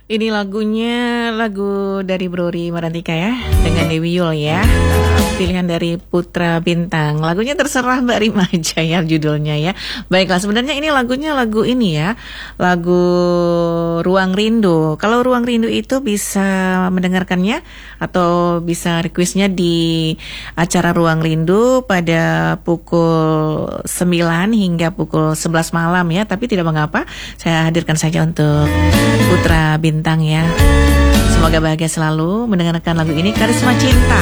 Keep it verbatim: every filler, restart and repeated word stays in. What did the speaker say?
Ini lagunya lagu dari Brori Marantika ya, dengan Dewi Yul ya. Pilihan dari Putra Bintang. Lagunya terserah Mbak Rima aja ya judulnya ya. Baiklah, sebenarnya ini lagunya lagu ini ya, lagu Ruang Rindu. Kalau Ruang Rindu itu bisa mendengarkannya atau bisa requestnya di acara Ruang Rindu pada pukul sembilan hingga pukul sebelas malam ya. Tapi tidak mengapa, saya hadirkan saja untuk Putra Bintang ya. Semoga bahagia selalu mendengarkan lagu ini, Karisma Cinta.